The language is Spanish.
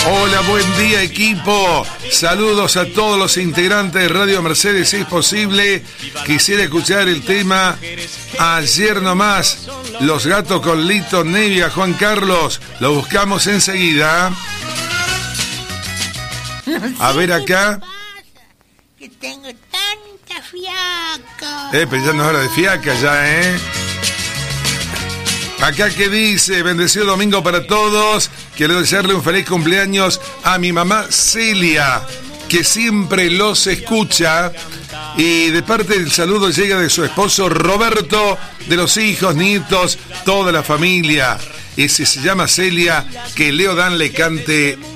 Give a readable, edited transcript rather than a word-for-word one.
Hola, buen día equipo. Saludos a todos los integrantes de Radio Mercedes. Si es posible, quisiera escuchar el tema Ayer Nomás. Los Gatos con Lito Nevia, Juan Carlos. Lo buscamos enseguida. A ver acá. Que tengo tanta fiaca. Pero ya no es hora de fiaca ya, Acá que dice, bendecido domingo para todos. Quiero desearle un feliz cumpleaños a mi mamá Celia, que siempre los escucha. Y de parte del saludo llega de su esposo Roberto, de los hijos, nietos, toda la familia. Ese se llama Celia, que Leo Dan le cante